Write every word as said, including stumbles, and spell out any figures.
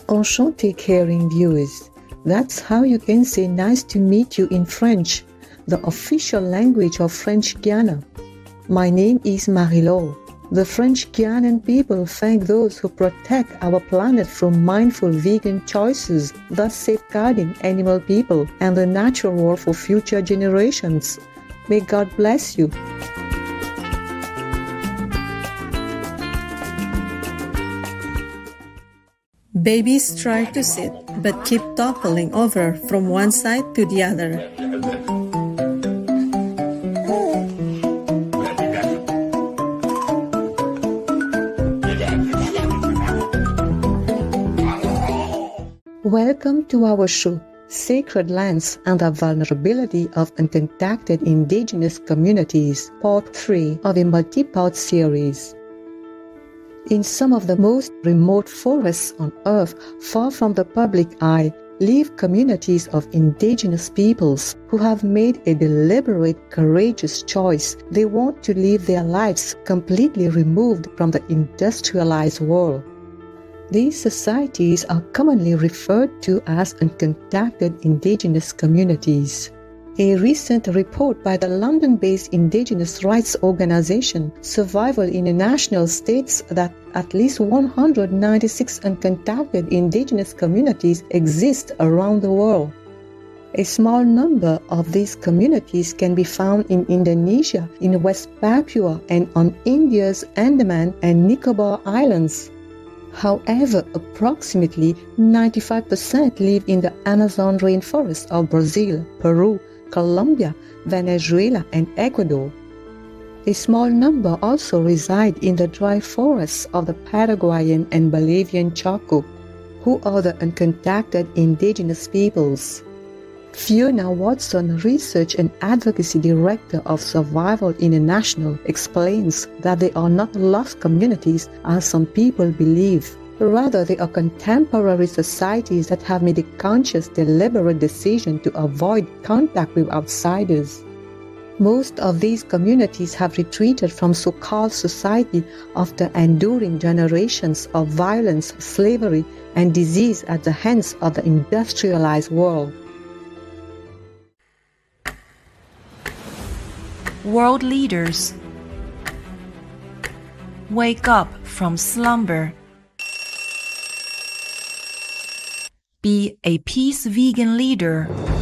Enchanté, caring viewers. That's how you can say nice to meet you in French, the official language of French Guiana. My name is Marie-Laure. The French Guianan people thank those who protect our planet from mindful vegan choices, thus safeguarding animal people and the natural world for future generations. May God bless you. Babies try to sit, but keep toppling over from one side to the other. Welcome to our show, Sacred Lands and the Vulnerability of Uncontacted Indigenous Communities, Part three of a multi-part series. In some of the most remote forests on Earth, far from the public eye, live communities of indigenous peoples who have made a deliberate, courageous choice. They want to live their lives completely removed from the industrialized world. These societies are commonly referred to as uncontacted indigenous communities. A recent report by the London-based indigenous rights organization Survival International states that at least one hundred ninety-six uncontacted indigenous communities exist around the world. A small number of these communities can be found in Indonesia, in West Papua, and on India's Andaman and Nicobar Islands. However, approximately ninety-five percent live in the Amazon rainforest of Brazil, Peru, Colombia, Venezuela, and Ecuador. A small number also reside in the dry forests of the Paraguayan and Bolivian Chaco, who are the uncontacted indigenous peoples. Fiona Watson, Research and Advocacy Director of Survival International, explains that they are not lost communities as some people believe. Rather, they are contemporary societies that have made a conscious, deliberate decision to avoid contact with outsiders. Most of these communities have retreated from so-called society after enduring generations of violence, slavery, and disease at the hands of the industrialized world. World leaders, wake up from slumber. Be a peace vegan leader.